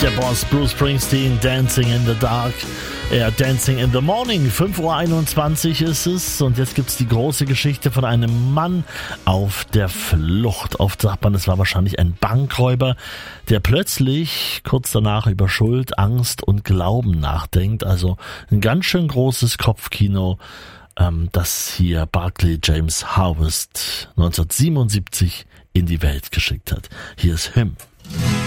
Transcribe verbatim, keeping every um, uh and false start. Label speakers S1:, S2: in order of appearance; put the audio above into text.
S1: Der Boss Bruce Springsteen, Dancing in the Dark, ja, Dancing in the Morning. fünf Uhr einundzwanzig ist es und jetzt gibt's die große Geschichte von einem Mann auf der Flucht. Oft sagt man, es war wahrscheinlich ein Bankräuber, der plötzlich kurz danach über Schuld, Angst und Glauben nachdenkt. Also ein ganz schön großes Kopfkino, ähm, das hier Barclay James Harvest neunzehnhundertsiebenundsiebzig in die Welt geschickt hat. Hier ist Him.